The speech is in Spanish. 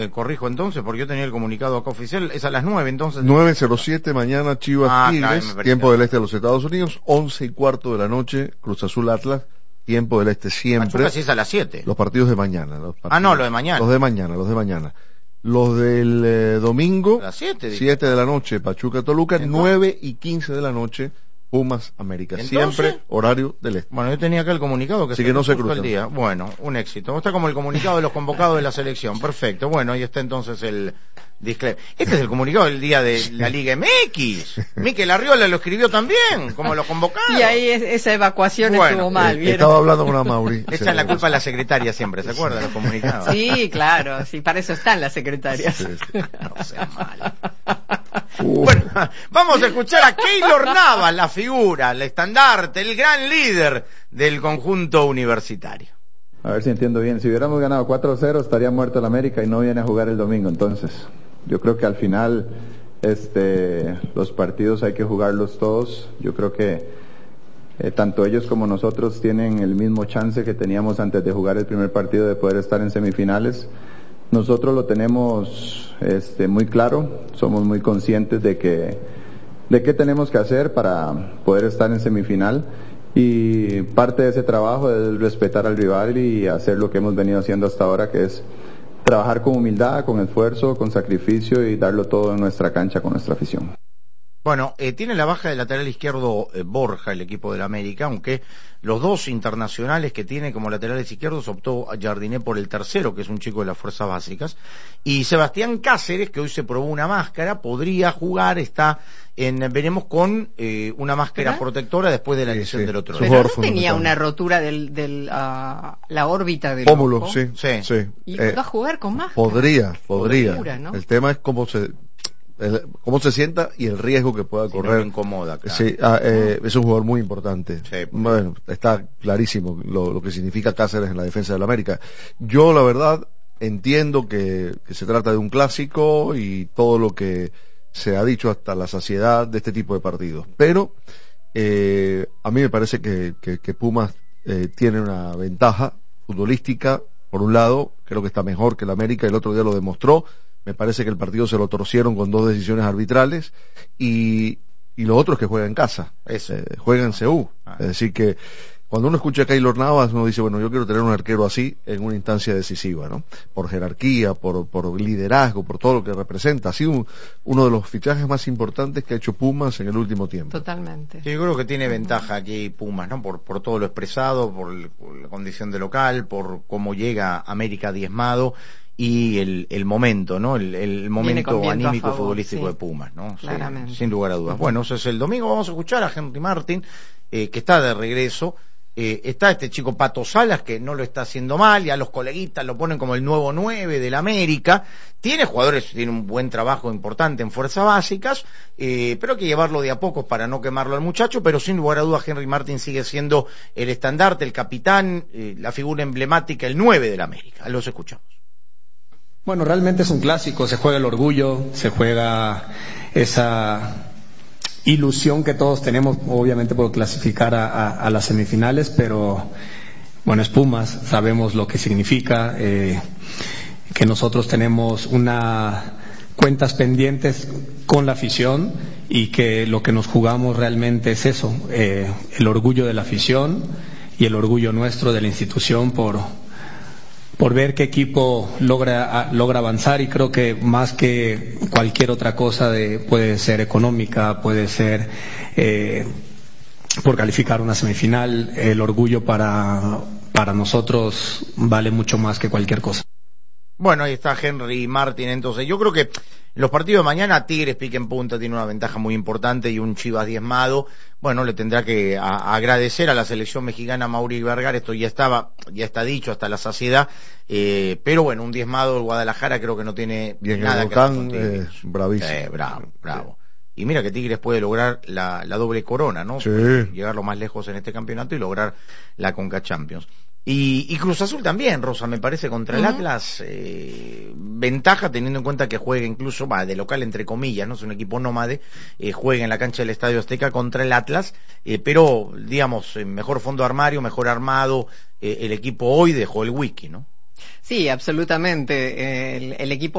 Corrijo entonces, porque yo tenía el comunicado acá oficial, es a las 9 entonces. 9:07 mañana Chivas Tigres, claro, tiempo del este de los Estados Unidos, 11:15 de la noche, Cruz Azul Atlas, tiempo del este siempre. Pachuca sí es a las 7. Los partidos de mañana. No, lo de mañana. Los de mañana. Los del domingo, a las 7 de la noche, Pachuca Toluca, 9:15 de la noche, Pumas América. ¿Entonces? Siempre horario del este. Bueno, yo tenía acá el comunicado que así que no se cruzan el día. Bueno, un éxito. Está como el comunicado de los convocados de la selección. Perfecto. Bueno, ahí está entonces el disclaimer. Este es el comunicado del día de la Liga MX. Mikel Arriola lo escribió también, como los convocados. Y ahí esa evacuación estuvo mal, ¿vieron? Estaba hablando con una Mauri. Echan la culpa a la secretaria siempre, ¿se acuerdan los comunicados? Sí, claro, sí, para eso están las secretarias. Sí. No sea mal. Bueno, vamos a escuchar a Keylor Navas, la figura, el estandarte, el gran líder del conjunto universitario. A ver si entiendo bien. Si hubiéramos ganado 4-0 estaría muerto el América y no viene a jugar el domingo. Entonces, yo creo que al final los partidos hay que jugarlos todos. Yo creo que tanto ellos como nosotros tienen el mismo chance que teníamos antes de jugar el primer partido de poder estar en semifinales. Nosotros lo tenemos muy claro, somos muy conscientes de qué tenemos que hacer para poder estar en semifinal, y parte de ese trabajo es respetar al rival y hacer lo que hemos venido haciendo hasta ahora, que es trabajar con humildad, con esfuerzo, con sacrificio y darlo todo en nuestra cancha con nuestra afición. Bueno, tiene la baja del lateral izquierdo Borja, el equipo del América, aunque los dos internacionales que tiene como laterales izquierdos optó a Jardiné por el tercero, que es un chico de las fuerzas básicas, y Sebastián Cáceres, que hoy se probó una máscara, podría jugar, veremos con una máscara protectora después de la lesión del otro. Pero no tenía una rotura la órbita del pómulo, sí. ¿Y va a jugar con máscara? Podría. Locura, ¿no? El tema es cómo se sienta y el riesgo que pueda correr. No incomoda, claro. Sí, es un jugador muy importante. Sí, bueno, está clarísimo lo que significa Cáceres en la defensa del América. Yo, la verdad, entiendo que se trata de un clásico y todo lo que se ha dicho hasta la saciedad de este tipo de partidos. Pero a mí me parece que Pumas tiene una ventaja futbolística. Por un lado, creo que está mejor que el América, el otro día lo demostró. Me parece que el partido se lo torcieron con 2 decisiones arbitrales, y lo otro es que juega en casa, juega en CU. Es decir que cuando uno escucha a Keylor Navas, uno dice, bueno, yo quiero tener un arquero así en una instancia decisiva, ¿no? Por jerarquía, por liderazgo, por todo lo que representa. Ha sido uno de los fichajes más importantes que ha hecho Pumas en el último tiempo. Totalmente. Sí, yo creo que tiene ventaja aquí Pumas, ¿no? Por todo lo expresado, por la condición de local, por cómo llega América diezmado, y el momento, ¿no? El momento anímico futbolístico de Pumas, ¿no? Claramente. Sin lugar a dudas. Bueno, eso es el domingo. Vamos a escuchar a Henry Martin, que está de regreso. Está este chico Pato Salas, que no lo está haciendo mal, y a los coleguitas lo ponen como el nuevo 9 del América. Tiene un buen trabajo importante en fuerzas básicas, pero hay que llevarlo de a pocos para no quemarlo al muchacho. Pero sin lugar a dudas Henry Martin sigue siendo el estandarte, el capitán, la figura emblemática, el 9 del América. Los escuchamos. Bueno, realmente es un clásico, se juega el orgullo, se juega esa ilusión que todos tenemos, obviamente, por clasificar a las semifinales, pero bueno, es Pumas, sabemos lo que significa, que nosotros tenemos cuentas pendientes con la afición, y que lo que nos jugamos realmente es eso, el orgullo de la afición y el orgullo nuestro de la institución por ver qué equipo logra avanzar. Y creo que más que cualquier otra cosa, puede ser económica, puede ser por calificar una semifinal, el orgullo para nosotros vale mucho más que cualquier cosa. Bueno, ahí está Henry Martin. Entonces yo creo que en los partidos de mañana Tigres pique en punta, tiene una ventaja muy importante, y un Chivas diezmado, bueno, le tendrá que agradecer a la selección mexicana Mauri Vergara. Esto ya está dicho hasta la saciedad, pero bueno, un diezmado del Guadalajara creo que no tiene nada que hacer con Tigres. Bravísimo. Bravo. Y mira que Tigres puede lograr la doble corona, ¿no? Sí. Llegar lo más lejos en este campeonato y lograr la Conca Champions. Y Cruz Azul también, Rosa, me parece, contra el Atlas, ventaja, teniendo en cuenta que juega incluso, de local entre comillas, no es un equipo nómade, juega en la cancha del Estadio Azteca contra el Atlas, pero digamos, mejor fondo armario, mejor armado, el equipo hoy dejó el wiki, ¿no? Sí, absolutamente, el equipo